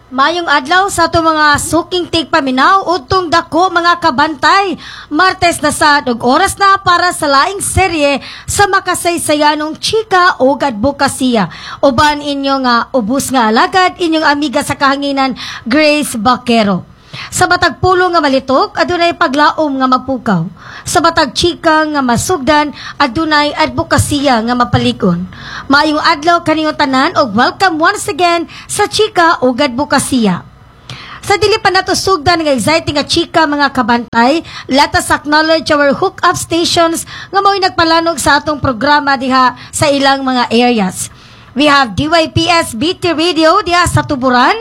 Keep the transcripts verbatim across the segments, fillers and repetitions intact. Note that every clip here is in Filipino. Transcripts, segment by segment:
Mayong adlaw sa ato mga suking tigpaminaw utong dako mga kabantay. Martes na sad ug oras na para sa laing serye sa makasaysayanong chika ug advokasya. Uban inyo nga ubos nga alagad inyong amiga sa kahanginan Grace Baquero. Sa batag pulo nga malitok, adunay paglaom nga mapukaw. Sa batag chika nga masugdan, adunay advokasya nga mapalikon. Maayong adlaw kaniyong tanan og welcome once again sa chika ug advokasya. Sa dili pa nato sugdan nga exciting nga chika mga kabantay, let us acknowledge our hookup stations nga mao'y nagpalanog sa atong programa diha sa ilang mga areas. We have D Y P S B T Radio diha sa Tuburan.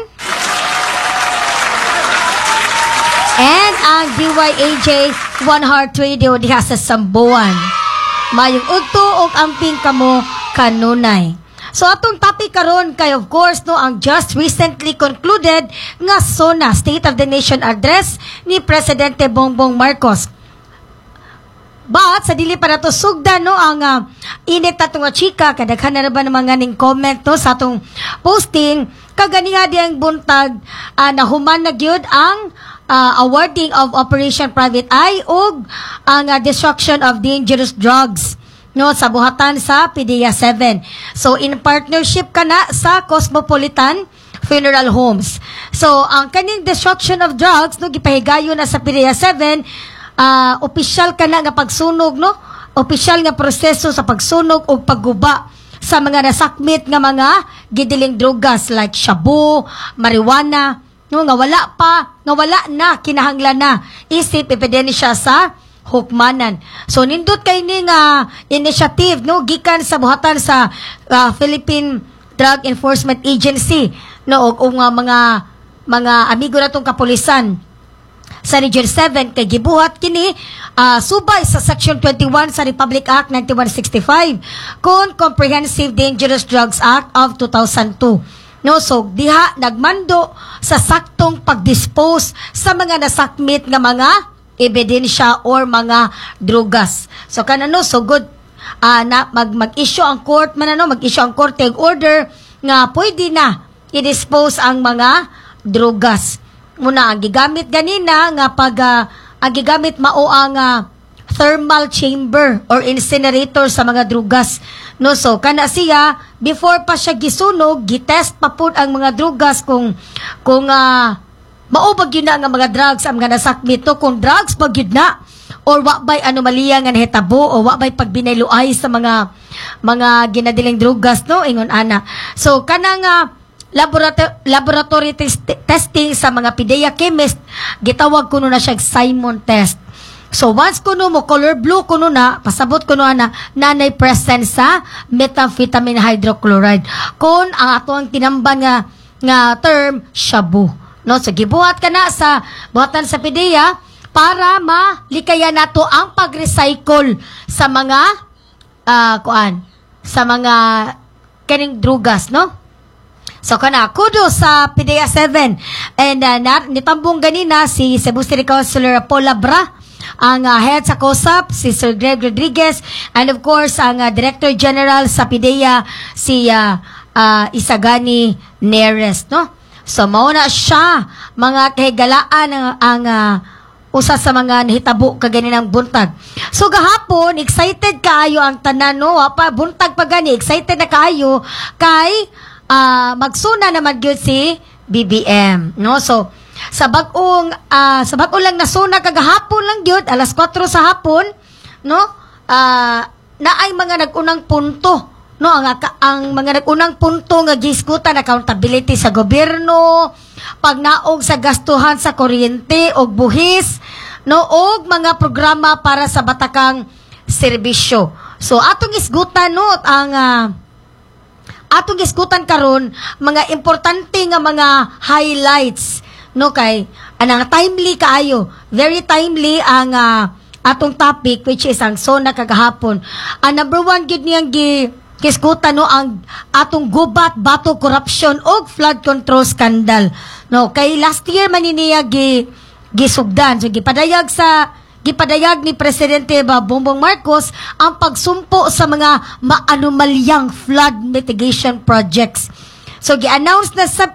And ang D Y A J One Heart Radio diha sa Sambuan. Mayong udto og amping kamo kanunay. So atong topic karon kay of course no ang just recently concluded nga SONA State of the Nation address ni Presidente Bongbong Marcos. But sa dili pa nato sugdan no ang uh, init atong chika kadaghan na ba naman nga ning comment no sa atong posting kaganiha diyang buntag uh, nahuman na gyud ang Uh, awarding of Operation Private Eye ug ang uh, destruction of dangerous drugs no sa buhatan sa P D E A seven. So in partnership kana sa Cosmopolitan Funeral Homes. So ang kaning destruction of drugs no gipahigayon na sa P D E A seven, uh, opisyal kana nga pagsunog no, opisyal nga proseso sa pagsunog o pagguba sa mga nasakmit nga mga gidiling drugas like shabu, marijuana. No, nga wala pa, nga wala na, kinahanglan na, isip ebidensya sa hukmanan. So, nindot kay ning uh, initiative, no, gikan sa buhatan sa uh, Philippine Drug Enforcement Agency, no, o, o uh, mga, mga amigo na tong kapulisan sa Region seven, kay gibuhat kini, uh, subay sa Section twenty-one sa Republic Act ninety-one sixty-five, kung Comprehensive Dangerous Drugs Act of two thousand two. No, so diha nagmando sa saktong pagdispose sa mga nasakmit nga mga ebidensya or mga drugas. So kanano so good uh, na mag mag-issue ang court man ano mag-issue ang court og order nga pwede na i-dispose ang mga drugas. Muna ang gigamit ganina nga pag uh, ang gigamit mao ang uh, thermal chamber or incinerator sa mga drugas. No, so kana siya before pa siya gisunog, gitest pa pud ang mga drugas kung kung uh, maubag yun na nga mga drugs ang mga nasakmit to, kung drugs pag yun na or wa bay anomalya nga nahitabo o wa bay pagbinayluay sa mga mga ginadiling drugas no ingon ana. So kanang uh, laboratory, laboratory test, testing sa mga P D E A chemist gitawag kuno na siya Simon test. So once kuno mo color blue kuno na pasabot kuno na nanay present sa methamphetamine hydrochloride kun ang ato ang tinamban nga nga term shabu no. So gibuhat kana sa buhatan sa P D E A para malikayan nato ang pag-recycle sa mga uh, kuan sa mga kaning drugas no. So kana kudo sa P D E A seven and uh, na, nitambong ganina si Cebu City Councilor Paula Bra, ang uh, head sa C O S A P si Sir Greg Rodriguez, and of course ang uh, Director General sa P D E A si uh, uh, Isagani Neres no. So mao na siya mga kahigalaan ang, ang uh, usa sa mga nahitabo kaganinang buntag. So gahapon excited kaayo ang tanan no, pa buntag pa gani excited na kaayo kay uh, magsuna naman gyud si B B M no. So sa bag-ong uh, sa bag-ong lang nasuna kagahapon lang gyud alas kwatro sa hapon no, uh, na ay mga nag-unang punto no, ang, ang mga nag-unang punto nga giskutan accountability sa gobyerno, pagnaog sa gastuhan sa kuryente og buhis no, og mga programa para sa batakang serbisyo. So atong isgutan no ang uh, atong isgutan karon mga importante nga mga highlights no, kay anang timely kaayo, very timely ang uh, atong topic which is ang SONA kagahapon. Ang number one gid niyang gi kiskutan no ang atong gubat bato corruption og flood control scandal no, kay last year man niya gi gisugdan. So gipadayag sa gipadayag ni Presidente Bongbong Marcos ang pagsumpo sa mga maanomalyang flood mitigation projects. So gi-announce na sa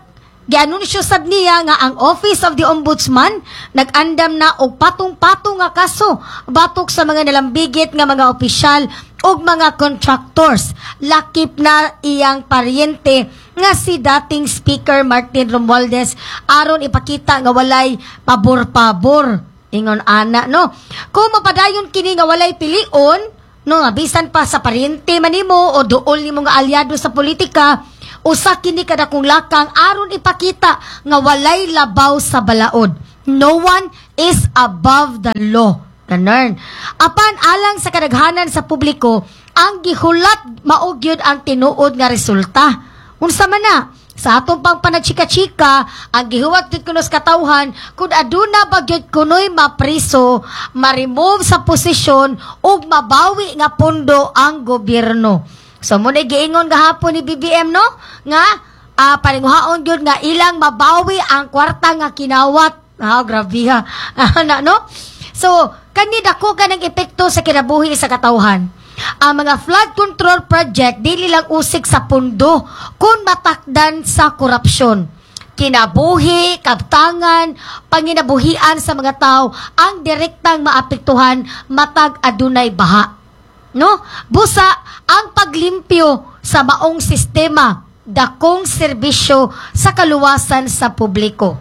gianunsyo sad niya nga ang Office of the Ombudsman nag-andam na og patong-patong nga kaso batok sa mga nalambigit nga mga opisyal ug mga contractors. Lakip na iyang paryente nga si dating Speaker Martin Romualdez aron ipakita nga walay pabor-pabor. Ingon ana, no? Kung mapadayon kini nga walay pilion, no, nga bisan pa sa paryente manimo o duol nimo nga aliado sa politika, usa kini kada kung lakang aron ipakita nga walay labaw sa balaod. No one is above the law. Ganun. Apan alang sa kadaghanan sa publiko, ang gihulat mao gyud ang tinuod nga resulta. Unsa man na, sa atong pang panachika-chika, ang gihuwat gyud kuno sa katawhan, kung aduna ba gyud kunoy mapriso, ma-remove sa posisyon ug mabawi nga pondo ang gobyerno. So mo na giingon gahapon ni B B M, no, nga uh, paninguhaon gyud nga ilang mabawi ang kwarta nga kinawat. Ah, grabe ha. na, no? So, kani dako kanang epekto sa kinabuhi sa katawhan. Ang mga flood control project dili lang usik sa pundo kung matakdan sa korupsyon. Kinabuhi, kabtangan, panginabuhian sa mga tao ang direktang maapektuhan matag adunay baha. No? Busa ang paglimpyo sa maong sistema, dakong serbisyo sa kaluwasan sa publiko.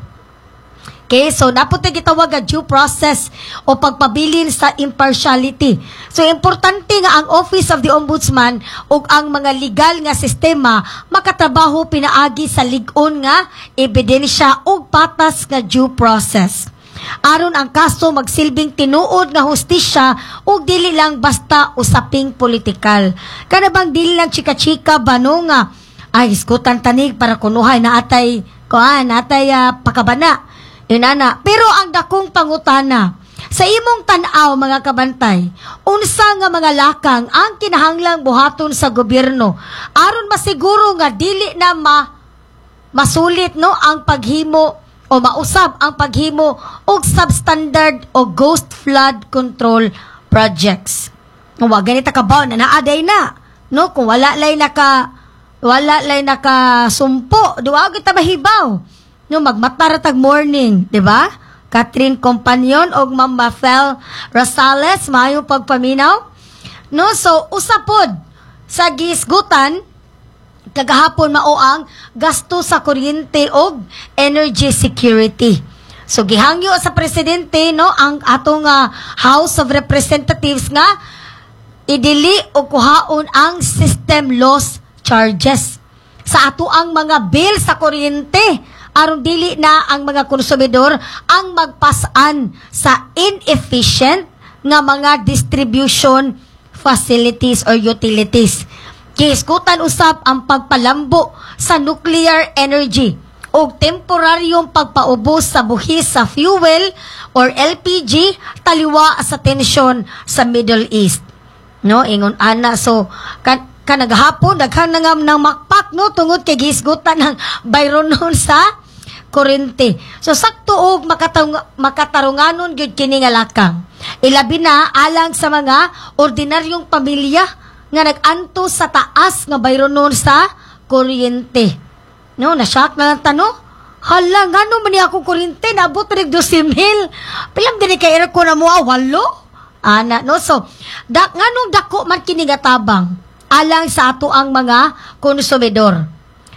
Okay, so napunta gitawag nga due process o pagpabilin sa impartiality. So importante nga ang Office of the Ombudsman ug ang mga legal nga sistema makatrabaho pinaagi sa lig-on nga ebidensya ug patas nga due process. Aron ang kaso magsilbing tinuod nga hustisya ug dili lang basta usaping politikal. Kana bang dili lang chika-chika bano nga ay iskutan tanig para kunuhay na atay kuan atay uh, pakabana. Inana, pero ang dakong pangutana, sa imong tan-aw mga kabantay, unsa nga mga lakang ang kinahanglang buhaton sa gobyerno aron masiguro nga dili na ma masulit no ang paghimo o mausab ang paghimo og substandard o ghost flood control projects. Wa ganita kabaw na naaday na, no, kung wala lay naka wala lay naka sumpo, duwa kita mahibaw. No, magmataratag morning, di ba? Catherine Companion o Ma'am Mafel Rosales, mayo pagpaminaw. No, so usapod sa gisgutan kagahapon mao ang gasto sa kuryente o energy security. So gihangyo sa presidente no ang atong uh, House of Representatives nga idili o kuhaon ang system loss charges sa ato ang mga bill sa kuryente. Aron dili na ang mga konsumidor ang magpasan sa inefficient nga mga distribution facilities or utilities. Kiskutan usab ang pagpalambo sa nuclear energy o temporaryong pagpaubos sa buhis sa fuel or L P G taliwa sa tensyon sa Middle East. No, ingon ana, so kan kanagahapon daghang nangam ng makpak no tungod kay gisgutan ng bayronon sa kurente. So sakto og makatarung, makatarunganon gyud kini nga lakang. Ilabi na alang sa mga ordinaryong pamilya nga nag-anto sa taas nga bayronon sa kuryente. No, na-shock na lang tano. Hala, ngano man ni ako kuryente naabot rig twelve mil. Pilang dili kay aircon na mo walo. Ana, no, so dak nganong dako man kini nga tabang alang sa ato ang mga konsumidor.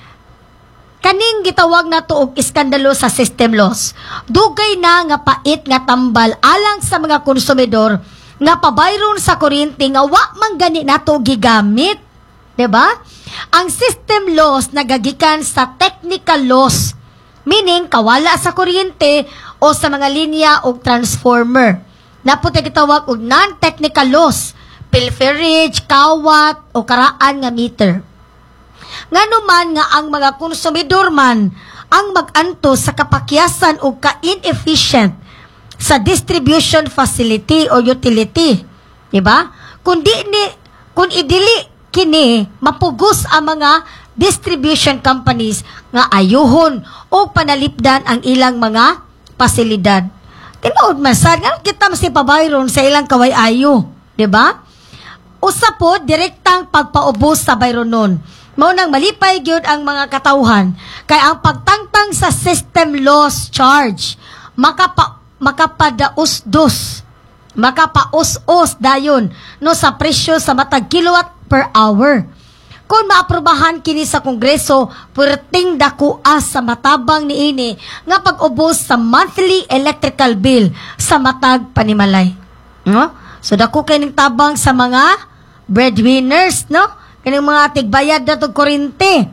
Kaning gitawag na to og iskandalo sa system loss. Dugay na nga pait nga tambal alang sa mga konsumidor nga pabayron sa kuryente nga wa man gani nato gigamit, 'di ba? Ang system loss nagagikan sa technical loss, meaning kawala sa kuryente o sa mga linya og transformer. Naputi gitawag og non-technical loss, pilferage, kawat o karaan nga meter. Nganuman nga ang mga konsumidor man ang mag-anto sa kapakyasan o ka-inefficient sa distribution facility o utility, di ba? Kung di ni kung idili kini mapugos ang mga distribution companies nga ayuhon o panalipdan ang ilang mga pasilidad. Tinuod man sad nga kita mas ipabayron sa ilang kaway ayo, di ba? Usa po direktang pagpaubos sa bayronon. Mao nang malipay gyud ang mga katawhan kay ang pagtangtang Samtang sa system loss charge, makapa, makapadaus-dos, makapaus-os dayon no sa presyo sa matag kilowatt per hour. Kung maaprobahan kini sa Kongreso, puwerteng dakua sa matabang niini nga pag-ubos sa monthly electrical bill sa matag panimalay. No? So dako kay ning tabang sa mga breadwinners, no? Kaning mga tigbayad na tog kuryente.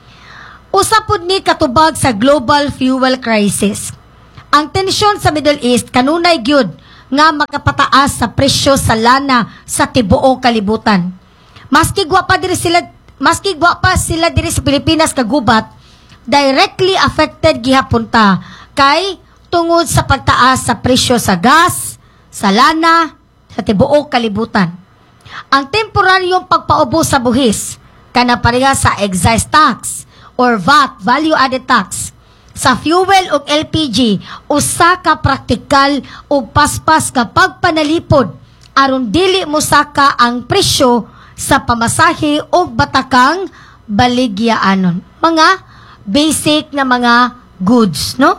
Usapod ni katubag sa global fuel crisis. Ang tensyon sa Middle East kanunay gyud nga makapataas sa presyo sa lana sa tibuok kalibutan. Maski gwapa diri sila, maski gwapa sila diri sa Pilipinas kagubat, directly affected gihapon ta kay tungod sa pagtaas sa presyo sa gas, sa lana, sa tibuok kalibutan. Ang temporaryong pagpaubos sa buhis kana pareha sa excise tax or V A T, value added tax, sa fuel o L P G, usa ka praktikal o paspas ka pagpanalipod aron dili mosaka ang presyo sa pamasahe o batakang baligyaanon. Mga basic na mga goods, no?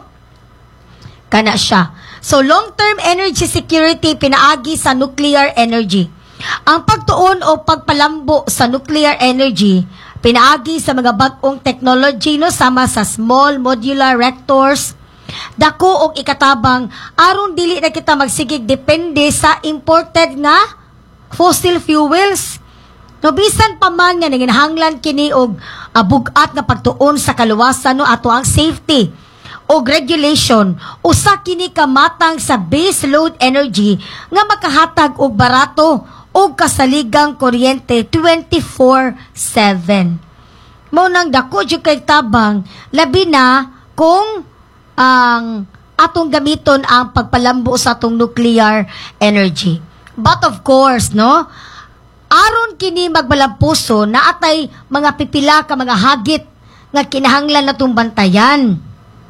Kana siya. So, long-term energy security pinaagi sa nuclear energy. Ang pagtuon o pagpalambo sa nuclear energy pinaagi sa mga bag-ong technology no sama sa small modular reactors, dako og ikatabang aron dili na kita magsigig depende sa imported nga fossil fuels. No bisan pa man nga nanginahanglan kini og uh, bugat nga pagtuon sa kaluwasan no ato ang safety o regulation, usa kini kamatang sa base load energy nga makahatag og barato o kasaligang kuryente twenty-four seven. Mao nang dako jud kay tabang labi na kung ang atong gamiton ang pagpalambo sa atong nuclear energy. But of course, no, aron kini magbalampuso na atay mga pipila ka mga hagit nga kinahanglan natong bantayan.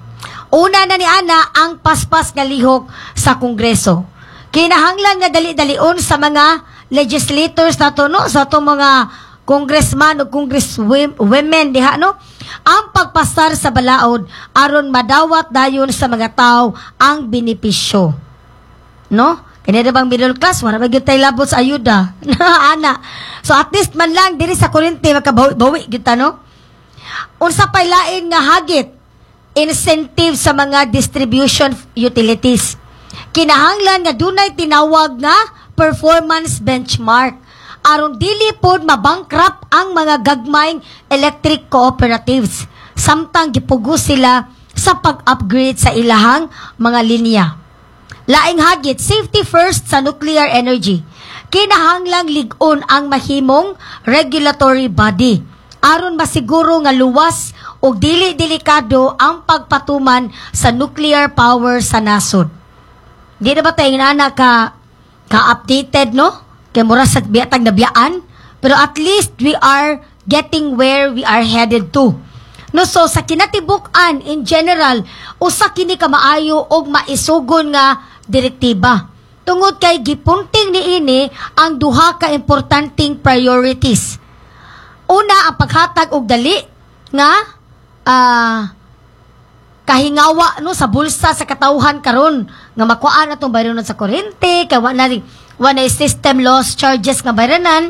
Una na ni ana ang paspas nga lihok sa Kongreso. Kinahanglan nga dali-dalion sa mga legislators nato no sa atong mga congressman o congresswomen diha no ang pagpasar sa balaod aron madawat dayon sa mga tao ang benepisyo. No? Kani bang middle class wala ba gyud tay labot sa ayuda. Ana. So at least man lang diri sa kuryente makabawi gyud ta no. Unsa pay lain nga hagit incentive sa mga distribution utilities. Kinahanglan nga dunay tinawag nga performance benchmark aron dili pod mabankrupt ang mga gagmayng electric cooperatives samtang gipugo sila sa pag-upgrade sa ilahang mga linya. Laing hagit safety first sa nuclear energy. Kinahanglang lig-on ang mahimong regulatory body aron masiguro nga luwas o dili delikado ang pagpatuman sa nuclear power sa nasod. Di na ba tayo na ka ka-updated, no? Kaya mura sa biyatag na biyaan. Pero at least we are getting where we are headed to. No, so sa kinatibuk-an, in general, usa kini ka maayo og maisugon nga direktiba. Tungod kay gipunting niini ang duha ka importanteng priorities. Una, ang paghatag og dali nga ah uh, kahingawa no sa bulsa sa katawhan karon nga makuhaan atong bayranon sa kuryente kay wala na wala system loss charges nga bayranan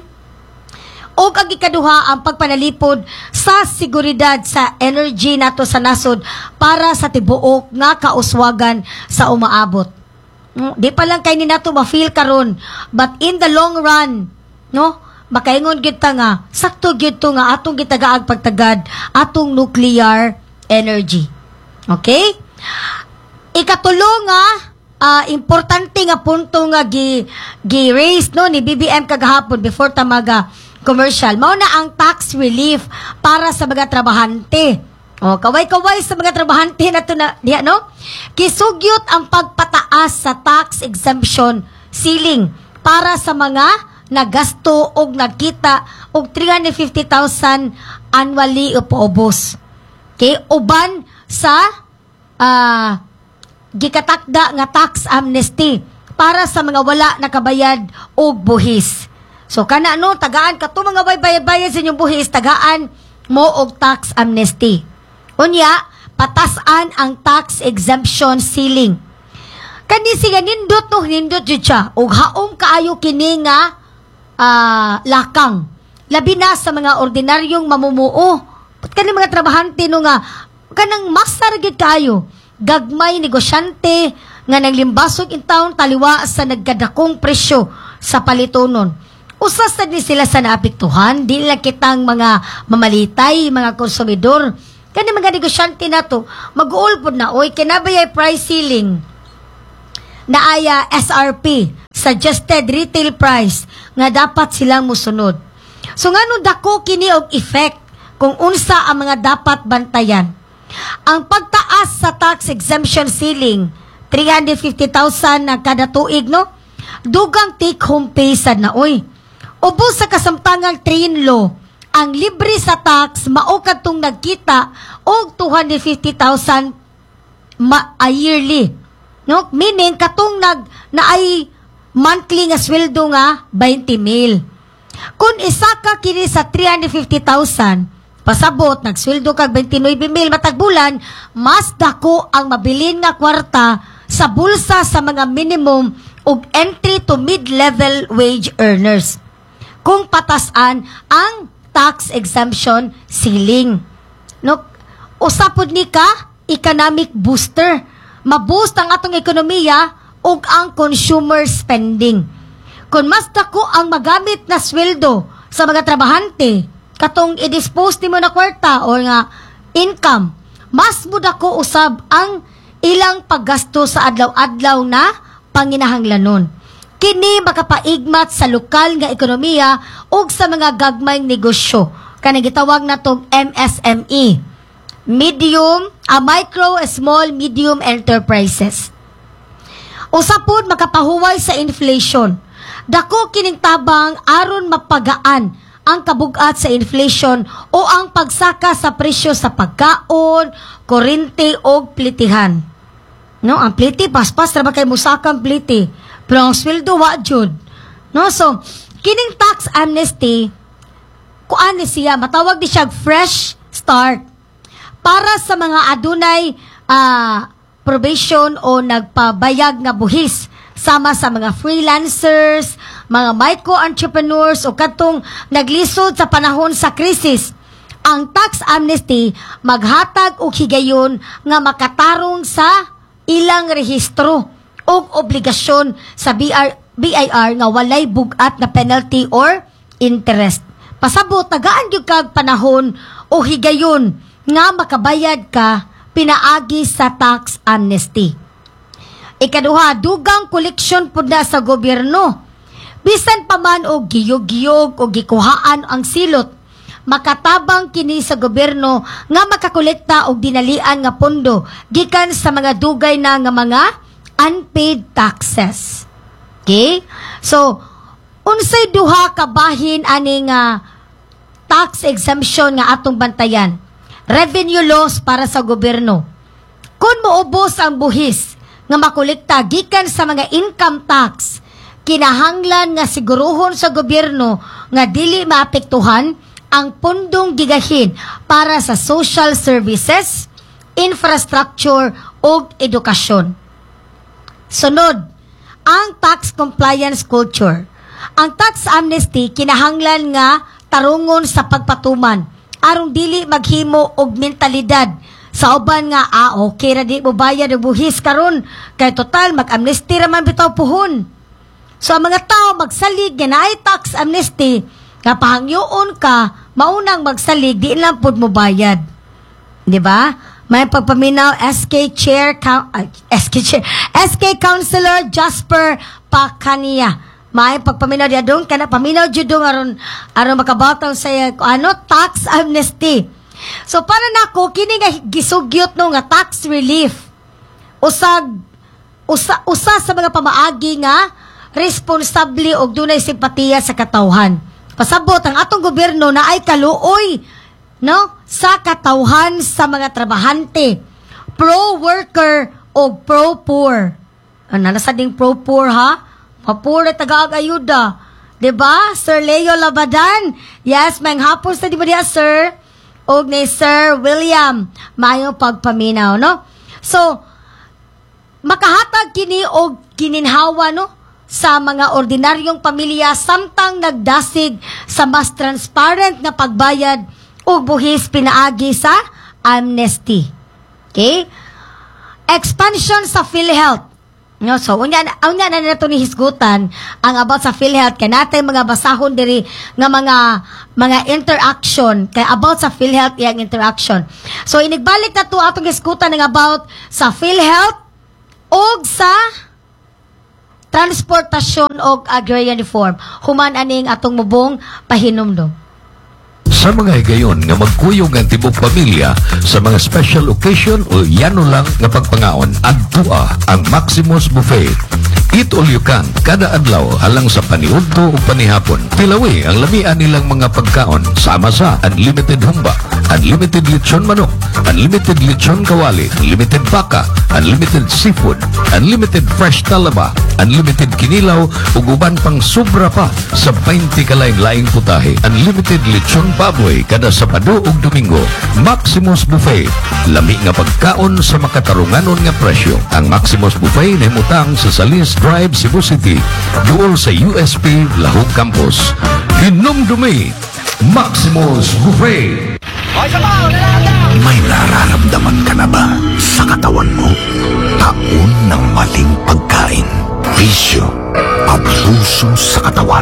o ang ikaduha ang pagpanalipod sa seguridad sa energy nato sa nasod para sa tibuok nga kauswagan sa umaabot. Di pa lang kay ni nato ma-feel karon but in the long run no makaingon gyud ta nga sakto gyud to nga atong gitagaag pagtagad atong nuclear energy. Okay? Ikatulo nga, uh, importante nga punto nga gi, gi-raise no, ni B B M kagahapon before tamaga commercial. Mao na ang tax relief para sa mga trabahante. O, kaway-kaway sa mga trabahante na to na, diya, no? Kisugyot ang pagpataas sa tax exemption ceiling para sa mga nagasto og nagkita og three hundred fifty thousand annually o paubos. Okay? Uban sa uh, gikatakda nga tax amnesty para sa mga wala nakabayad og buhis. So kana no tagaan kato mga bayad-bayad sa inyong buhis tagaan mo og tax amnesty. Unya, patasan ang tax exemption ceiling. Kani siya nindot no, nindot jud siya. Og haom kaayo kini nga uh, lakang. Labi na sa mga ordinaryong mamumuo. Kani mga trabahante no nga, kanang masaragid kayo. Gagmay negosyante nga naglimbasog in town taliwa sa nagkadakong presyo sa palitonon. Usas na din sila sa naapektuhan, di lang kitang mga mamalitay, mga konsumidor. Kani mga negosyante na to, mag-uulpod na, oy, kinabayay price ceiling na aya S R P, suggested retail price, nga dapat silang musunod. So nga nung dako kini og effect kung unsa ang mga dapat bantayan. Ang pagtaas sa tax exemption ceiling, three hundred fifty thousand na kada tuig, no? Dugang take-home pay sad na, oy. Ubos sa kasamtangang train law, ang libre sa tax mao kadtong nagkita og two hundred fifty thousand ma a yearly. No? Meaning katong nag naay monthly nga sweldo nga twenty mil. Kung isa ka kini sa three hundred fifty thousand, pasabot nagsweldo kag twenty-nine mil matag bulan, mas dako ang mabilin nga kwarta sa bulsa sa mga minimum ug entry to mid-level wage earners. Kung patasan ang tax exemption ceiling. No? Usapod ni ka, economic booster. Ma-boost ang atong ekonomiya ug ang consumer spending. Kung mas dako ang magamit na sweldo sa mga trabahante, katong i-dispose nimo na kwarta or nga income, mas mudako usab ang ilang paggasto sa adlaw-adlaw na panginahanglanon. Kini makapaigmat sa lokal nga ekonomiya ug sa mga gagmayng negosyo. Kanang gitawag natong M S M E. Medium, a micro, a small, medium enterprises. Usapod makapahuway sa inflation. Dako kining tabang aron mapagaan ang kabug-at sa inflation o ang pagsaka sa presyo sa pagkaon, kuryente o plitihan. No, ang pliti paspas ra ba kay musakang pliti. Pero ang sweldo wa jud. No, so kining tax amnesty kuan ni siya matawag di siya fresh start para sa mga adunay uh, probation o nagpabayag nga buhis sama sa mga freelancers, mga micro-entrepreneurs o katong naglisod sa panahon sa krisis. Ang tax amnesty maghatag og higayon nga makatarong sa ilang rehistro o obligasyon sa B R, B I R nga walay bugat na penalty or interest. Pasabot tagaan gyud kag panahon o higayon nga makabayad ka pinaagi sa tax amnesty. Ikaduha, dugang koleksyon pud na sa gobyerno. Bisan pa man og giyog-giyog o gikuhaan ang silot, makatabang kini sa gobyerno nga makakolekta og dinalian nga pondo gikan sa mga dugay na nga mga unpaid taxes. Okay? So, unsay duha ka bahin ani nga tax exemption nga atong bantayan? Revenue loss para sa gobyerno. Kung maubos ang buhis nga makolekta gikan sa mga income tax, kinahanglan nga siguruhon sa gobyerno nga dili maapektuhan ang pundong gigahin para sa social services, infrastructure ug edukasyon. Sunod, ang tax compliance culture. Ang tax amnesty kinahanglan nga tarungon sa pagpatuman arong dili maghimo og mentalidad sa uban nga ah okay ra di mo bayad og buhis karon kay total mag-amnesty ra man bitaw puhon. So ang mga tao magsalig nga naay tax amnesty nga pahangyoon ka maunang magsalig di lang pud mo bayad. Di ba? May pagpaminaw S K Chair uh, S K Chair S K Councilor Jasper Pacania. May pagpaminaw dia dong kana paminaw jud dong aron aron makabataw sa ano tax amnesty. So para nako kini nga gisugyot no nga tax relief. Usag usa usa sa mga pamaagi nga responsable og dunay simpatiya sa katawhan. Pasabot ang atong gobyerno na ay kaluoy no sa katawhan sa mga trabahante, pro-worker o pro-poor. Ano na sa ding pro-poor ha? Mapura taga-ayuda. Diba? Sir Leo Labadan. Yes, may hapon sa di ba diya, sir? o ni Sir William. Maayong pagpaminaw, no? So, makahatag kini og gininhawa, no? Sa mga ordinaryong pamilya samtang nagdasig sa mas transparent na pagbayad o buhis pinaagi sa amnesty. Okay? Expansion sa PhilHealth. No, so, unya, unya na nato ni hisgutan ang about sa PhilHealth. Kaya natin mga basahon diri nga mga mga interaction. Kaya about sa PhilHealth, yung interaction. So, inigbalik na to atong hisgutan ng about sa PhilHealth o sa transportasyon o agrarian reform. Human aning atong mubong pahinumdom. Sa mga higayon nga magkuyog ang tibok pamilya sa mga special occasion o yano lang nga pagpangaon, adtua ang Maximus Buffet. Eat all you can kada adlaw alang sa paniudto o panihapon. Tilawi ang lamian nilang mga pagkaon sama sa unlimited humba, unlimited lechon manok, unlimited lechon kawali, unlimited baka, unlimited seafood, unlimited fresh talaba, unlimited kinilaw ug uban pang sobra pa sa twenty kalain-laing putahe. Unlimited lechon baboy kada Sabado ug Domingo. Maximus Buffet, lami nga pagkaon sa makatarunganon nga presyo. Ang Maximus Buffet nahimutang sa Salis Drive, Cebu City, duol sa U S P Lahog Campus. Hinumdumi, Maximus Buffet. May nararamdaman ka na ba sa katawan mo? Taon ng maling pagkain, bisyo, abuso sa katawan.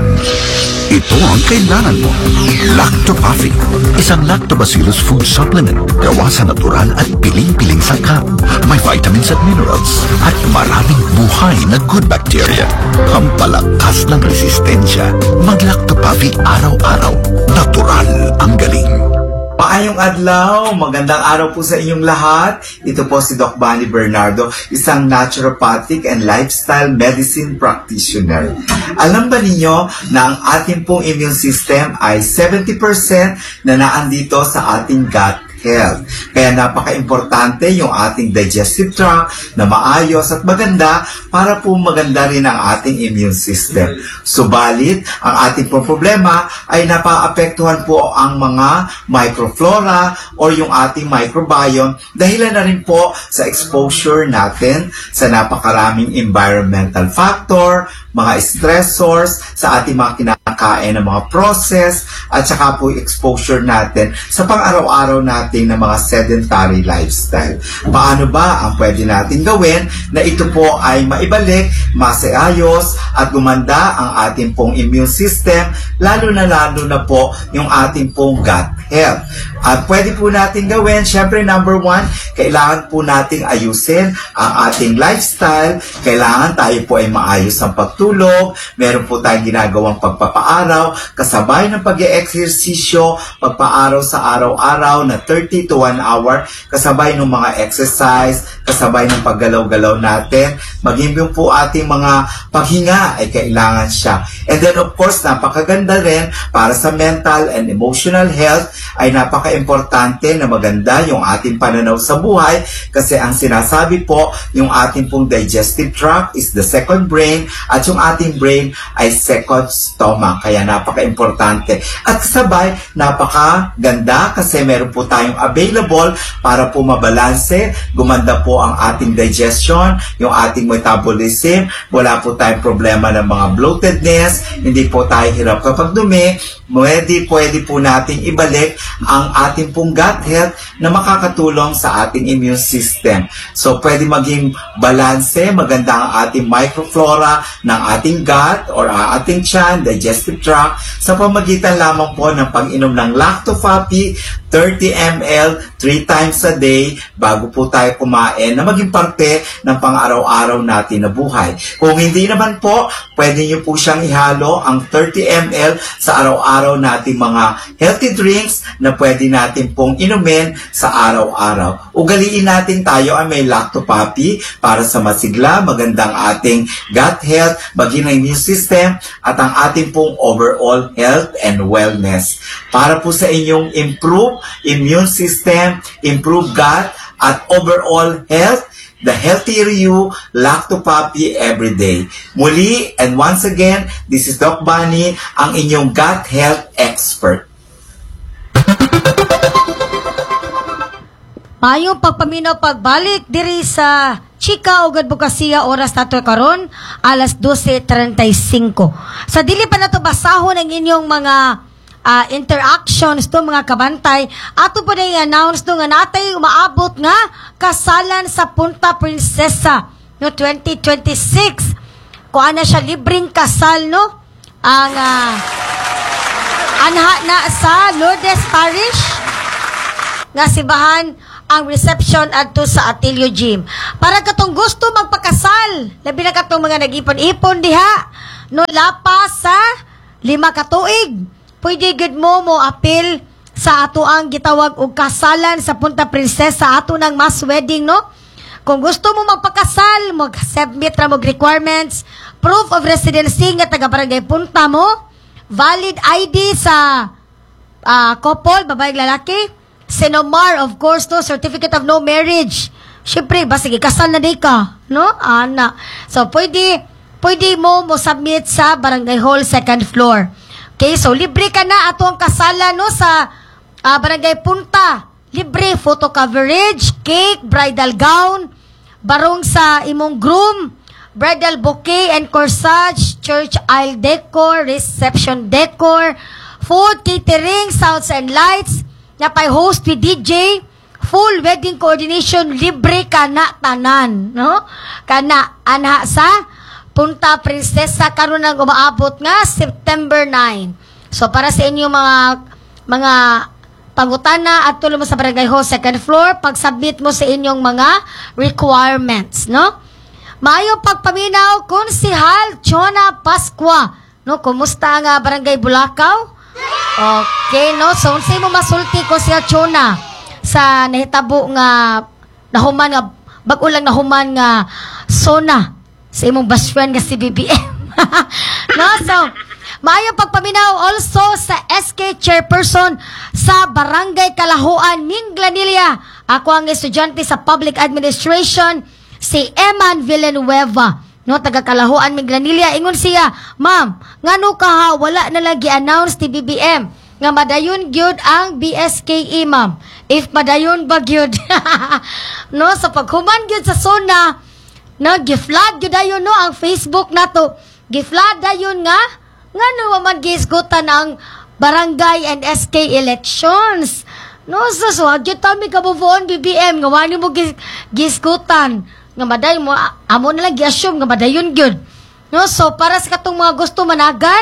Ito ang kailangan mo. Lactopathy, isang lactobacillus food supplement gawa sa natural at piling-piling sangkap. May vitamins at minerals at maraming buhay na good bacteria. Pampalakas ng resistensya. Mag-Lactopathy araw-araw. Natural ang galing. Maayong adlaw, magandang araw po sa inyong lahat. Ito po si Doc Bani Bernardo, isang naturopathic and lifestyle medicine practitioner. Alam ba ninyo na ang ating pong immune system ay seventy percent na naandito sa ating gut health. Kaya napaka-importante yung ating digestive tract na maayos at maganda para po maganda rin ang ating immune system. Subalit, ang ating po problema ay napaapektuhan po ang mga microflora or yung ating microbiome dahilan na rin po sa exposure natin sa napakaraming environmental factor, mga stressors sa ating mga kinakain ng mga process at saka po exposure natin sa pang-araw-araw natin ng mga sedentary lifestyle. Paano ba ang pwede natin gawin na ito po ay maibalik, maseayos at gumanda ang ating pong immune system, lalo na lalo na po yung ating pong gut health. At pwede po natin gawin, syempre number one, kailangan po nating ayusin ang ating lifestyle. Kailangan tayo po ay maayos ang pagtulog. Meron po tayong ginagawang pagpapaaraw, kasabay ng pag-e-ehersisyo, pagpaaraw sa araw-araw na thirty to one hour, kasabay ng mga exercise, kasabay ng paggalaw-galaw natin. Maging yung po ating mga paghinga ay kailangan siya. And then of course, napakaganda rin para sa mental and emotional health ay napaka-importante na maganda yung ating pananaw sa buhay kasi ang sinasabi po, yung ating pong digestive tract is the second brain at yung ating brain ay second stomach. Kaya napaka-importante. At kasabay, napaka-ganda kasi meron po tayong available para po mabalanse, gumanda po ang ating digestion, yung ating metabolism, wala po tayong problema ng mga bloatedness, hindi po tayo hirap kapag dumi, pwede, pwede po nating ibalik ang ating pong gut health na makakatulong sa ating immune system. So, pwede maging balanse, maganda ang ating microflora ng ating gut or uh, ating tiyan, digestive tract, sa pamagitan lamang po ng pag-inom ng Lactopathy, thirty milliliters, three times a day, bago po tayo kumain, na maging parte ng pang-araw-araw natin na buhay. Kung hindi naman po, pwede nyo po siyang ihalo ang thirty milliliters sa araw-araw nating mga healthy drinks na pwede natin pong inumin sa araw-araw. Ugaliin natin tayo ay may Lactopathy para sa masigla, magandang ating gut health, maging ang immune system, at ang ating pong overall health and wellness. Para po sa inyong improve immune system, improve gut, at overall health, the healthier you, Lactopathy every day. Muli, and once again, this is Doc Bani, ang inyong gut health expert. Mayong pagpaminaw pagbalik diri sa Chika ug Advokasya oras nato karon alas twelve thirty-five. Sa dili pa nato basahon ang inyong mga uh, interactions to mga kabantay, ato pa na i-announce no nga natay umaabot nga kasalan sa Punta Princesa no twenty twenty-six. Kuha na siya libreng kasal no ang uh, anha na sa Lourdes Parish nga sibahan ang reception adto sa Atilio Gym. Para katong gusto magpakasal, labi na katong mga nag-ipon-ipon diha, no lapas sa lima ka tuig, pwede gud mo mo apil sa ato ang gitawag og kasalan sa Punta Princesa, ato ng mass wedding, no? Kung gusto mo magpakasal, mag-submit ra mo requirements, proof of residency nga taga barangay Punta mo, valid I D sa uh, couple, babae lalaki, Sinomar, of course, no? Certificate of no marriage. Siyempre, basta kasal na di ka, no? Ana. So, pwede, pwede mo mo submit sa Barangay Hall, second floor. Okay, so libre ka na ato ang kasalan, no? Sa uh, Barangay Punta. Libre, photo coverage, cake, bridal gown, barong sa imong groom, bridal bouquet and corsage, church aisle decor, reception decor, food, catering, sounds and lights, na pay host with D J, full wedding coordination, libre kana tanan, no? Kana anha sa Punta Princesa karon nang umaabot nga September nine. So para sa inyo mga mga pangutana at tulo mo sa Barangay Hall second floor, pag-submit mo sa inyong mga requirements, no? Maayo pagpaminaw Konsehal Chona Pascua, no? Kumusta nga Barangay Bulacau? Okay, no? So, unsay mo masulti ko siya, Chona, sa nahitabo nga nahuman nga, bag-o lang nahuman nga sona sa imong best friend nga si B B M. No? So, maayo pagpaminaw also sa S K Chairperson sa Barangay Kalahuan, Minglanilla. Ako ang estudyante sa Public Administration, si Eman Villanueva. No, taga Kalahuan, Minglanilla. Ingon siya, ma'am, ngano ka ha, wala na lagi announce ti B B M nga madayon gyud ang B S K E, ma'am. If madayon ba gyud. No, sa paghuman gyud sa sona, no, giflad gyud ayon no ang Facebook nato. Giflad ayon nga ngano man gisgutan ang barangay and S K elections. No, so so gyud ta mi kabubuon B B M nga wani mo gis, gisgutan nga maday mo amo na lang gi-assume nga madayon gyud. No, so para sa katong mga gusto managan,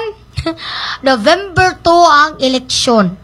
November two ang eleksyon.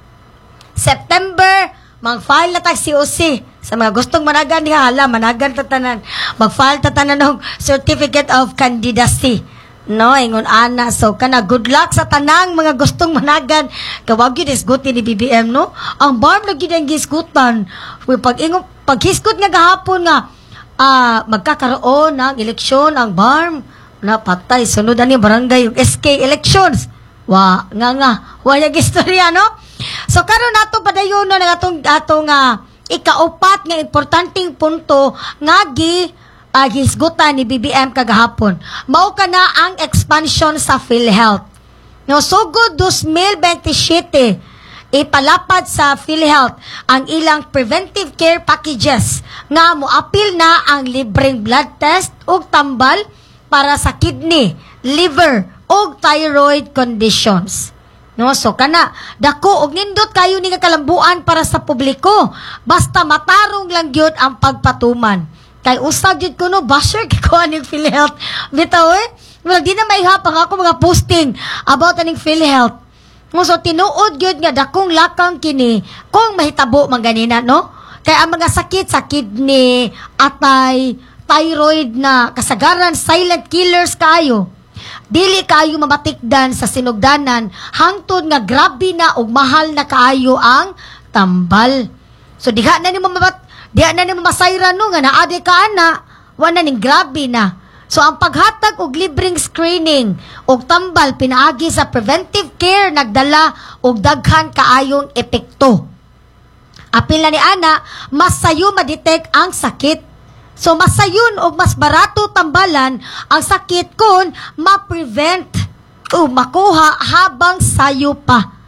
September mag-file na tag C O C sa mga gustong managan diha, hala managan tatanan. Mag-file tatanan og certificate of candidacy. No, ingon ana, so kana good luck sa tanang mga gustong managan. Kawag gyud isguti ni B B M, no? Ang barm na gyud ang gisgutan. Pag ingon pag hisgot nga gahapon nga Ah, uh, magkakaroon ng eleksyon ang barm na patay sunod ani barangay yung S K elections. Wa nga nga waya gistorya, no? So karon nato padayon no atong atong uh, ikaupat nga importanteng punto nga gi uh, gisgutan ni B B M kagahapon. Mao kana ang expansion sa PhilHealth. No, so good twenty twenty-seven ipalapad sa PhilHealth ang ilang preventive care packages nga moapil na ang libreng blood test ug tambal para sa kidney, liver ug thyroid conditions. No, so kana dako og nindot kayo ni nga kalambuan para sa publiko, basta matarong lang gyud ang pagpatuman. Kay usag gyud kuno basher ko aning PhilHealth bitaw eh. Wala di na maihapang ako mga posting about aning PhilHealth. No, so tinuod gyud nga dakong lakang kini kung mahitabo man ganina, no? Kaya ang mga sakit sa kidney, atay, thyroid na kasagaran silent killers kayo. Dili kayo mamatikdan sa sinugdanan hangtod nga grabe na og mahal na kaayo ang tambal. So diha na nimo mabat, diha na nimo masayran no nga naade ka ana, wa na ning grabe na. So, ang paghatag og libreng screening og tambal pinaagi sa preventive care nagdala og daghan kaayong epekto. Apil na ni ana, mas sayo ma-detect ang sakit. So, mas sayon og mas barato tambalan ang sakit kung ma-prevent o makuha habang sayo pa.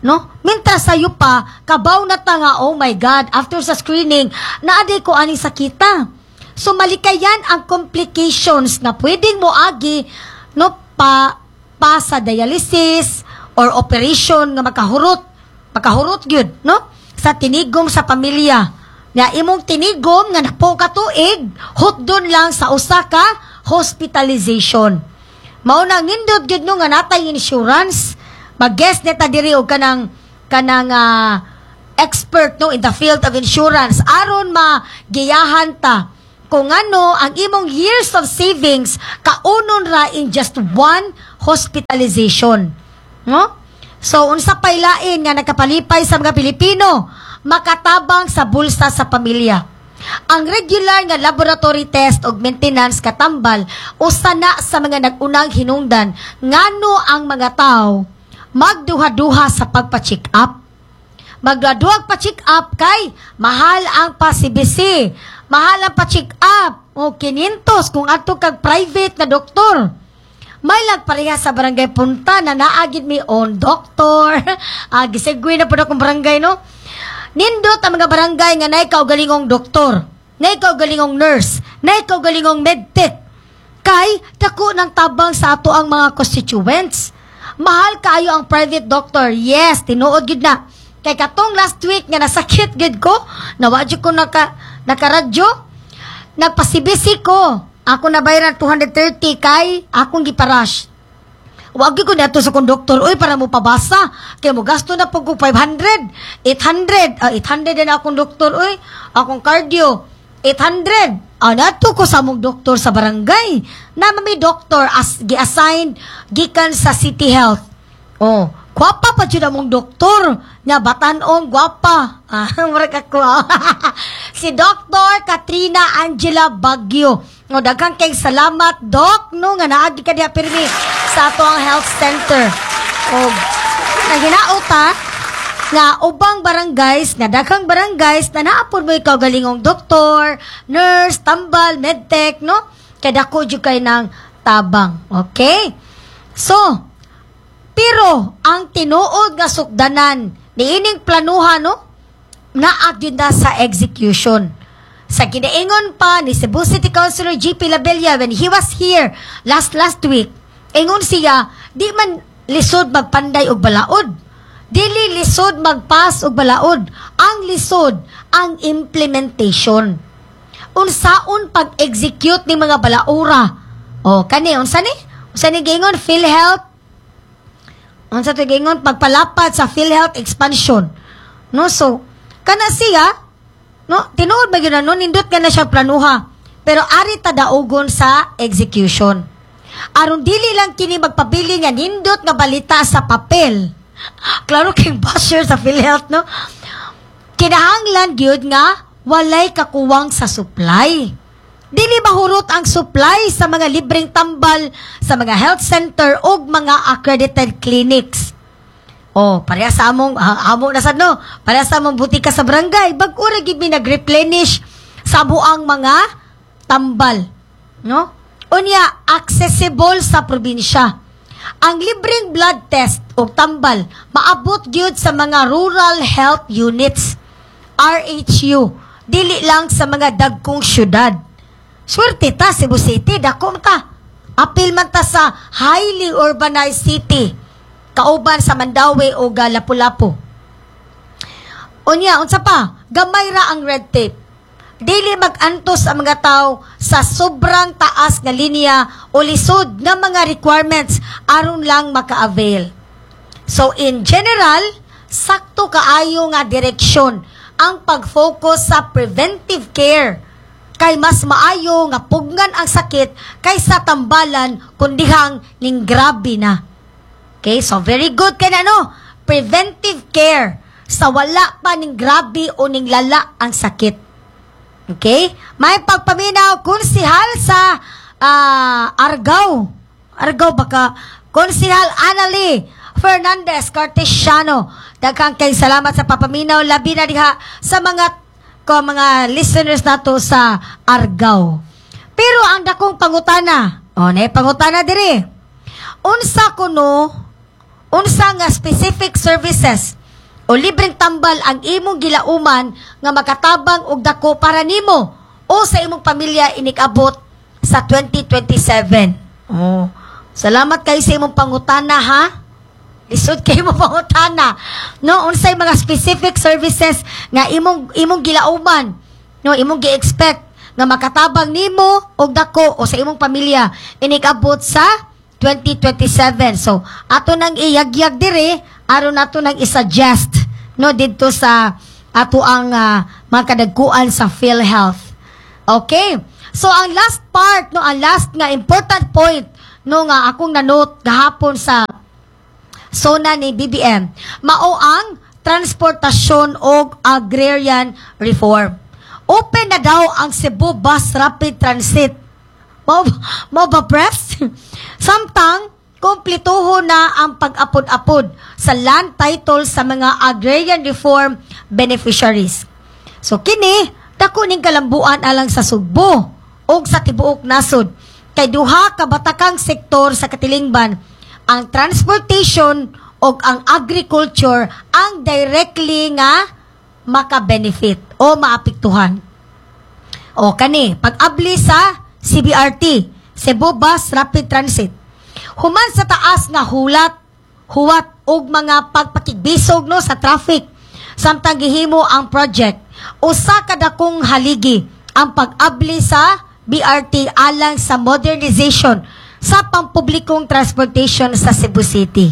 no? Mintra sayo pa, kabaw na ta nga, oh my God, after sa screening, naaday ko ani sakita. So, malikayan ang complications na pwedeng mo agi, no, pa, pa sa dialysis or operation nga makahurot, makahurot gyud, no? Sa tinigom sa pamilya. Nga imong tinigom nga napo ka tuig, hotdon lang sa usa ka hospitalization. Mao nang nindot gyud no nga natay insurance, mag-guess neta diri og kanang kanang uh, expert no in the field of insurance aron magiyahan ta kung ano ang imong years of savings kaunon ra in just one hospitalization. No? So, unsa pay lain nga nakapalipay sa mga Pilipino, makatabang sa bulsa sa pamilya. Ang regular nga laboratory test o maintenance katambal, usa na sa mga nag-unang hinungdan, ngano ang mga tao magduha-duha sa pagpa-check up. Magduha-duha pa-check up kay mahal ang pa-C B C, mahal ang pa-check up, o kinentos kung ato kag private na doktor. May lagpareha sa barangay punta na naagid mi on doktor. ah, gisegway na po na kong barangay, no? Nindot ang mga barangay nga na ikaw galingong doktor, na ikaw galingong nurse, na ikaw galingong medtech. Kay, dako ng tabang sa ato ang mga constituents. Mahal kaayo ang private doctor. Yes, tinuod gid na. Kay katong last week nga nasakit gid ko, nawadyo ko naka, nakaradyo, nagpasibisi ko. Ako na bayaran two hundred thirty kay akong giparash. Wagi ko nato sa konduktor, uy, para mo pabasa. Kaya mo gasto na po ko five hundred, eight hundred, uh, eight hundred na akong doktor, uy, akong cardio, eight hundred. Ah, nato ko sa mong doktor sa barangay. Na may doktor as gi-assign gikan sa City Health. Oh, gwapa pa dyan mong doktor. Nga batanon, gwapa. Ah, murag ako. Si Doctor Katrina Angela Baguio. No, daghang kay salamat, Doc, no, nga naagi ka diha pirmi sa ato ang health center. O, naginaot ha, nga ubang barangays, nga daghang barangays, na naapod mo ikaw galingong doktor, nurse, tambal, medtech, no? Kaya dako dyan kayo ng tabang. Okay? So, pero, ang tinuod nga sukdanan, niining planuhan, no? Naag yun na sa execution. Sa ginaingon pa ni Cebu City Councilor G P Labella when he was here last last week, ingon siya, di man lisod magpanday og balaod. Dili lisod magpas og balaod. Ang lisod, ang implementation. Unsaon pag-execute ni mga balaura. O, kani, unsa ni? Unsa ni gingon? PhilHealth. Unsa to gingon? Pagpalapad sa PhilHealth expansion. No, so, kana siya, no, tinuod ba yun na, no? Nindot ka na siya planuha. Pero ari ta daugon sa execution. Aron dili lang kini magpabili nga nindot nga balita sa papel. Klaro kay basher sa PhilHealth, no? Kinahanglan gyud nga walay kakuwang sa supply. Dili mahurot ang supply sa mga libreng tambal sa mga health center o mga accredited clinics. Oh, pareha sa among, uh, amo na sad no, pareha sa among butika sa barangay, bag-ura gid mi nag-replenish sa buang mga tambal, no? Unya, accessible sa probinsya. Ang libreng blood test o tambal, maabot gyud sa mga rural health units, R H U, dili lang sa mga dagkong syudad. Swerte ta, Cebu City, dako ta. Apil man ta sa highly urbanized city, kauban sa Mandawi o Lapu-Lapu. Unya, unsa pa? Gamay ra ang red tape. Dili mag-antos ang mga tao sa sobrang taas nga linya o lisod na mga requirements aron lang maka-avail. So, in general, sakto kaayo nga direksyon ang pag-focus sa preventive care. Kay mas maayo nga pugnan ang sakit kaysa tambalan kundihang ning grabe na. Okay, so very good ka na, no? Preventive care sa wala pa ning grabe o ning lala ang sakit. Okay? May pagpaminaw, konsihal sa uh, Argao. Argao baka, konsihal Annalie Fernandez Cartesiano. Daghang kay salamat sa papaminaw, labi na diha sa mga, ko, mga listeners nato sa Argao. Pero ang dakong pangutana, o, na pangutana diri, unsa kuno, unsa nga specific services o libreng tambal ang imong gilauman nga makatabang og dako para nimo o sa imong pamilya inikabot sa twenty twenty-seven. Oh. Salamat kayo sa imong pangutana ha. Lisod kayo mo pangutana. No, unsay mga specific services nga imong imong gilauman, no, imong gi-expect nga makatabang nimo og dako o sa imong pamilya inikabot sa twenty twenty-seven. So, ato nang iyagyag dire, aron nato nang i-suggest no didto sa ato ang uh, mga kadagkuan sa PhilHealth. Okay? So, ang last part, no, ang last nga important point no nga akong na-note gahapon sa SONA ni B B M, mao ang transportasyon o agrarian reform. Open na daw ang Cebu Bus Rapid Transit. Mo, mo ba, press? Samtang, kumplituho na ang pag-apod-apod sa land title sa mga agrarian reform beneficiaries. So, kini, dako ning kalambuan alang sa Sugbo o sa tibuok nasod. Kay duha ka batakang sektor sa katilingban, ang transportation o ang agriculture ang directly nga maka-benefit o maapektuhan. O kani, pag-abli sa C B R T, Cebu Bus Rapid Transit. Human sa taas nga hulat, huwat og mga pagpakigbisog no sa traffic. Samtang gihimo ang project, usa ka dakong haligi ang pag-abli sa B R T alang sa modernization sa pampublikong transportation sa Cebu City.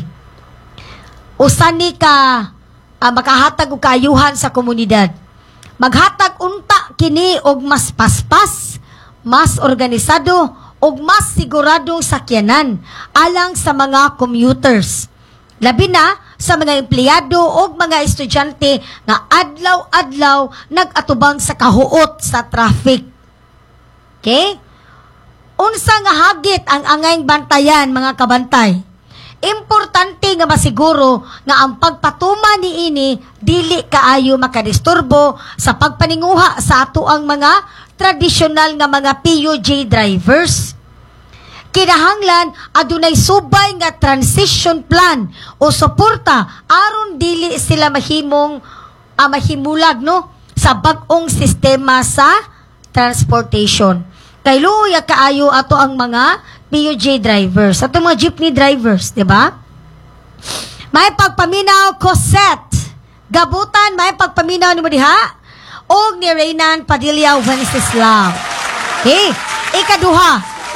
Usa ni ka uh, makahatag og kaayuhan sa komunidad. Maghatag unta kini og mas paspas, mas organisado ug mas siguradong sakyanan alang sa mga commuters. Labi na sa mga empleyado ug mga estudyante nga adlaw-adlaw nag-atubang sa kahuot sa traffic. Okay? Unsa nga hagit ang angayng bantayan mga kabantay? Importante nga masiguro nga ang pagpatuma niini dili kaayo makadisturbo sa pagpaninguha sa ato ang mga tradisyonal nga mga P U J drivers. Kinahanglan adunay subay nga transition plan o suporta aron dili sila mahimong uh, mahimulag no sa bag-ong sistema sa transportation. Kay luya kaayo ato ang mga P U J drivers, ato mga jeepney drivers, di ba? May pagpaminaw Cosette Gabutan, may pagpaminaw ni mo diha og ni Reynan Padilla Wenceslao. Okay, ikaduha,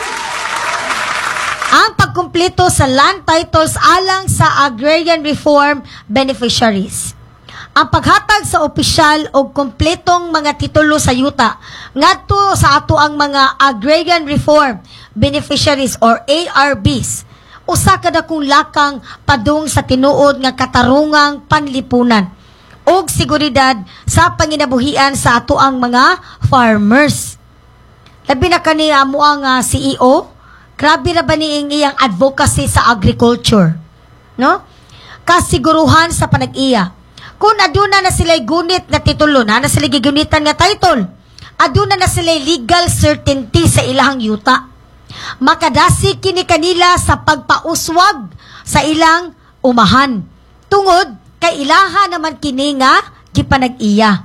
ang pagkumpleto sa land titles alang sa agrarian reform beneficiaries. Ang paghatag sa opisyal o kumpletong mga titulo sa yuta ngadto sa ato ang mga agrarian reform beneficiaries or A R Bs, usa ka dakong lakang padung sa tinuod nga katarungang panlipunan o seguridad sa panginabuhian sa ato ang mga farmers. Labi na kani amo ang uh, C E O, grabe na ba niing iyang advocacy sa agriculture, no? Kasiguruhan sa panag-iya. Kung aduna na sila'y gunit na titulo na, na sila'y gigunitan nga title, aduna na sila'y legal certainty sa ilang yuta. Makadasi kini kanila sa pagpauswag sa ilang umahan. Tungod, kay ilaha naman kini nga gipanag-iya.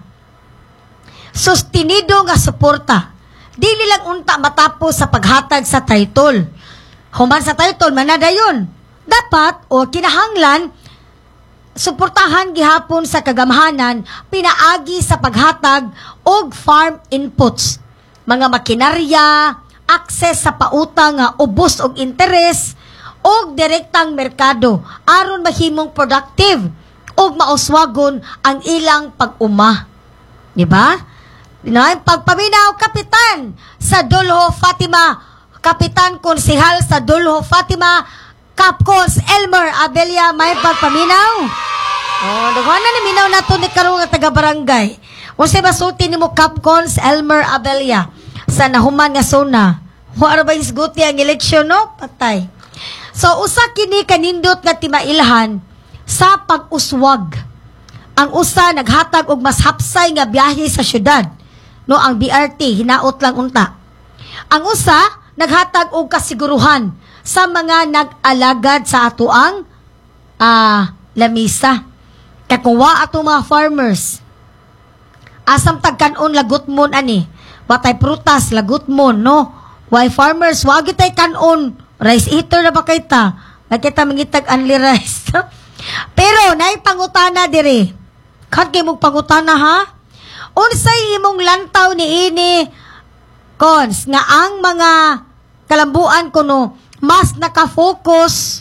Sustinido nga suporta. Dili lang unta matapos sa paghatag sa title. Human sa title, manadayon. Dapat o kinahanglan, suportahan gihapon sa kagamhanan pinaagi sa paghatag og farm inputs, mga makinarya, access sa pautang nga ubos og interes og direktang merkado aron mahimong productive og mauswagon ang ilang pag-uma. Di ba? Dinaay pagpaminaw kapitan sa Dulho Fatima, kapitan konsehal sa Dulho Fatima, Capcos Elmer Abelia, may pagpaminaw. Oh, daghan na ni minaw nato ni karong nga taga-barangay. Unsa masulti nimo Capcos Elmer Abelia sa nahuman nga zona? Wala ba isguti ang eleksyon no? Patay. So usa kini kanindot nga timailhan sa pag-uswag. Ang usa naghatag og mas hapsay nga biyahe sa syudad. No, ang B R T hinaot lang unta. Ang usa naghatag og kasiguruhan sa mga nag-alagad sa atoang uh, lamisa. Kakuha atong mga farmers. Asam tagkanon lagot mon ani. Watay prutas lagot mon, no? Why farmers, wag tay kanon. Rice eater na ba kay ta? Nakita mangitag only rice. Pero nay pangutana dire. Kan kay mong pangutana ha? Unsay imong lantaw ni ini cons nga ang mga kalambuan kuno mas nakafocus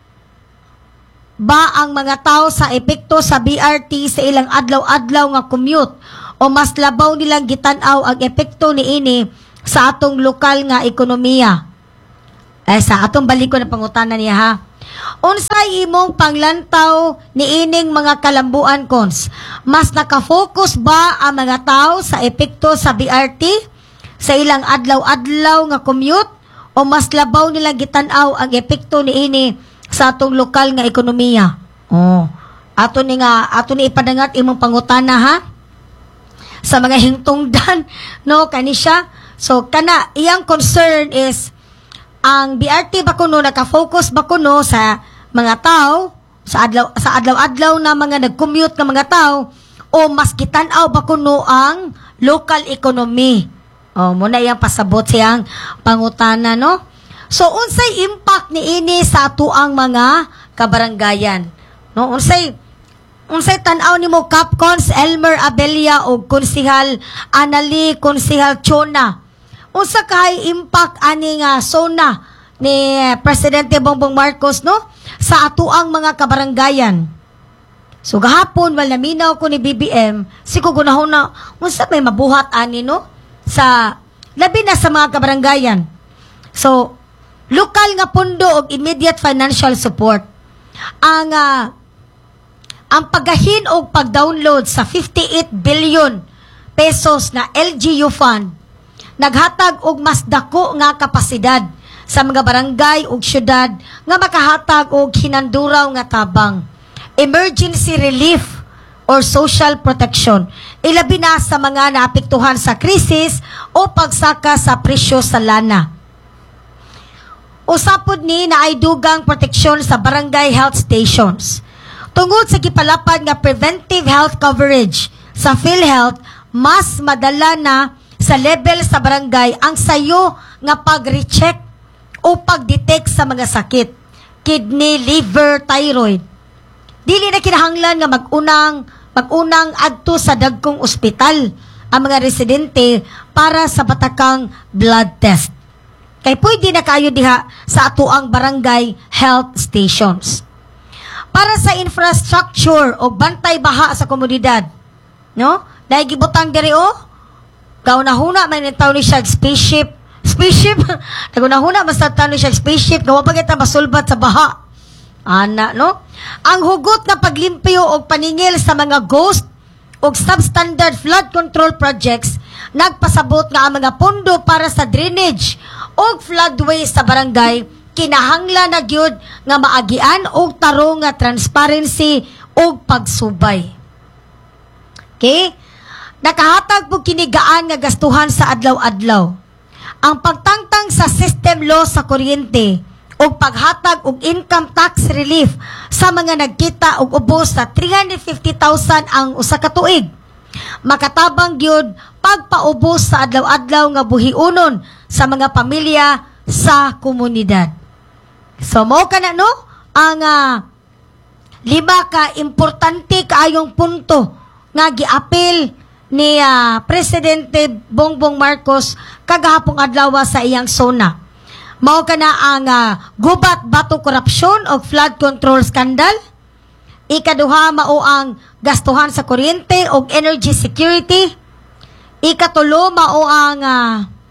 ba ang mga tao sa epekto sa B R T sa ilang adlaw-adlaw nga commute o mas labaw nilang gitan-aw ang epekto ni ini sa atong lokal nga ekonomiya? Eh, sa atong balik ko na pangutana niya ha. Unsay imong panglantaw ni ining mga kalambuan cons? Mas nakafocus ba ang mga tao sa epekto sa B R T sa ilang adlaw-adlaw nga commute o mas labaw nilang gitan-aw ang epekto ni ini sa atong lokal nga ekonomiya? Oh, ato ni nga ato ni ipadangat imong pangutana ha sa mga hingtungdan, no, kani siya. So kana iyang concern is ang B R T ba kuno naka-focus ba kuno sa mga tao sa adlaw sa adlaw-adlaw na mga nag-commute nga mga tao o mas kitan-aw ba kuno ang local economy? Oh, muna iyang pasabot siyang pangutana, no? So unsay impact ni ini sa atuang mga kabaranggayan? No, unsay unsay tan-aw nimo Capcons Elmer Abella o Konsehal Anali Konsehal Chona? Unsa kay impact ani nga sona ni Presidente Bongbong Marcos, no, sa atuang mga kabaranggayan? So gahapon wala minaw ko ni B B M si kugunahon na unsa may mabuhat ani, no, sa labi na sa mga kabaranggayan. So lokal nga pundo og immediate financial support. Ang uh, ang paggahin og pag-download sa fifty-eight billion pesos na L G U fund naghatag og mas dako nga kapasidad sa mga barangay ug syudad nga makahatag og hinanduraw nga tabang, emergency relief or social protection, ilabi na sa mga naapektuhan sa krisis o pagsaka sa presyo sa lana. Usapod ni na ay dugang proteksyon sa barangay health stations. Tungod sa gipalapad nga preventive health coverage sa PhilHealth, mas madala na sa level sa barangay ang sayo nga pag-recheck o pag-detect sa mga sakit, kidney, liver, thyroid. Dili na kinahanglan nga mag-unang mag-unang adto sa dagkong ospital ang mga residente para sa batakang blood test. Kay pwede na kayo diha sa atuang barangay health stations. Para sa infrastructure o bantay baha sa komunidad, no? Dahil gibutang diri o kaunahuna may nitaw ni siya spaceship. Spaceship? Kaunahuna mas nataw ni siya spaceship. Gawa pa kita masulbat sa baha. Ana, no? Ang hugot na paglimpyo o paningil sa mga ghost o substandard flood control projects nagpasabot nga ang mga pondo para sa drainage o floodways sa barangay kinahanglan na gyud nga maagian og tarong nga transparency o pagsubay. Okay? Nakahatag po kinigaan nga gastuhan sa adlaw-adlaw. Ang pagtangtang sa system law sa kuryente o paghatag og income tax relief sa mga nagkita og ubos sa three hundred fifty thousand ang usa ka tuig. Makatabang gyud pagpaubos sa adlaw-adlaw nga buhiunon sa mga pamilya sa komunidad. So mao kana, no, ang uh, lima ka importante kaayong punto nga giapil ni uh, Presidente Bongbong Marcos kagahapong adlaw sa iyang sona. Mao kana ang uh, gubat bato korupsyon o flood control scandal. Ikaduha mao ang gastuhan sa kuryente o energy security. Ikatulo mao ang uh,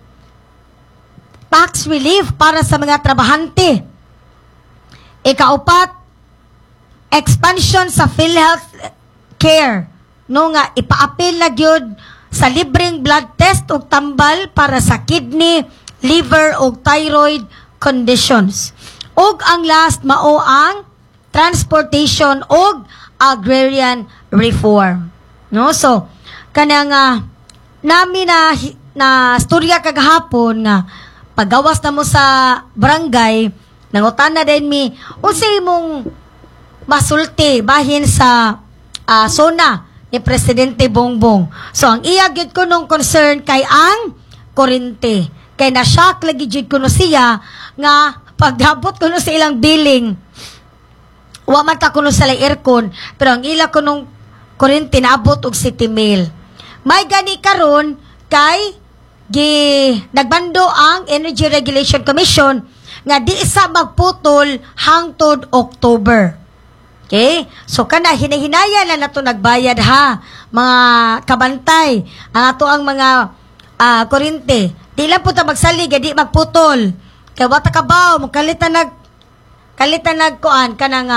tax relief para sa mga trabahante. Ikaupat, expansion sa PhilHealth care, no, nga ipaapil na gyud sa libreng blood test o tambal para sa kidney, liver o thyroid conditions. Og ang last mao ang transportation o agrarian reform. No, so kanang uh, nami na na storya kagahapon nga paggawas na mo sa barangay nangutan na din mi unsay mong masulti bahin sa ah, SONA ni Presidente Bongbong. So ang iya gyud ko nung concern kay ang kurente. Kay na-shock lagi gyud ko no siya nga pagdabot ko no sa ilang billing. Wa man ta kuno sa aircon, pero ang ila ko nung kurente naabot og city mail. May gani karon kay gi nagbando ang Energy Regulation Commission nga di isa magputol hangtod October. Okay? So kana hinahinaya na nato nagbayad ha mga kabantay ang ato ang mga uh, kurente. Di lang po ta magsalig di magputol. Kay wata kabaw mo kalitan nag kalitan nagkuan kana nga